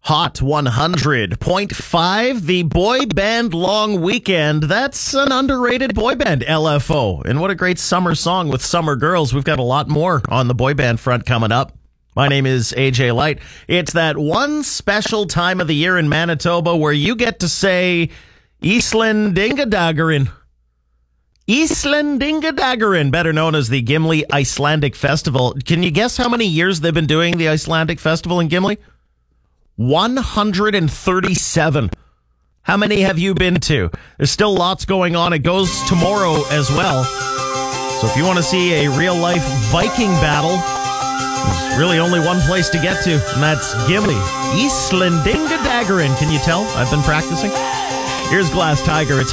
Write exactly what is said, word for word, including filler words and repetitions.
Hot one hundred point five, the boy band long weekend. That's an underrated boy band, L F O. And what a great summer song with Summer Girls. We've got a lot more on the boy band front coming up. My name is A J Light. It's that one special time of the year in Manitoba where you get to say Íslandingadagarin. Íslandingadagarin, better known as the Gimli Icelandic Festival. Can you guess how many years they've been doing the Icelandic Festival in Gimli? one hundred thirty-seven. How many have you been to? There's still lots going on. It goes tomorrow as well. So if you want to see a real-life Viking battle, there's really only one place to get to, and that's Gimli. Íslandingadagarin. Can you tell? I've been practicing. Here's Glass Tiger. It's